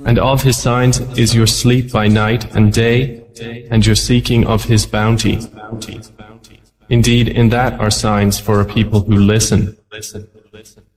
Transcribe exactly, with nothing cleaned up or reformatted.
And of His signs is your sleep by night and day, and your seeking of His bounty. Indeed, in that are signs for a people who listen.